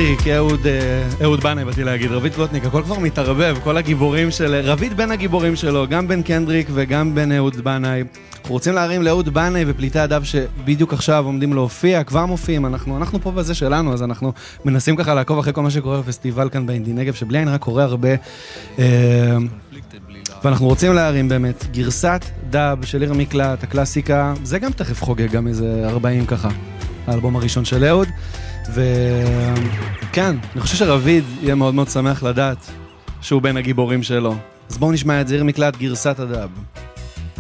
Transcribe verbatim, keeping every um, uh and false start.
קנדריק, אהוד, אהוד בנאי, באתי להגיד, רביד פלוטניק, הכל כבר מתערבב, כל הגיבורים של... רביד בין הגיבורים שלו, גם בין קנדריק וגם בין אהוד בנאי. אנחנו רוצים להרים לאהוד בנאי ופליטי הדב שבדיוק עכשיו עומדים להופיע, כבר מופיעים, אנחנו, אנחנו פה בזה שלנו, אז אנחנו מנסים ככה לעקוב אחרי כל מה שקורה בפסטיבל כאן באינדי נגב, שבלי עין רק קורה הרבה, ואנחנו רוצים להרים באמת גרסת דב של עיר מקלט, הקלאסיקה, זה גם תכף חוגג גם איזה ארבעים ככה, האלבום הראשון של אהוד, וכן, אני חושב שרביד יהיה מאוד מאוד שמח לדעת שהוא בין הגיבורים שלו. אז בואו נשמע את זה, עיר מקלט, גרסת הדב.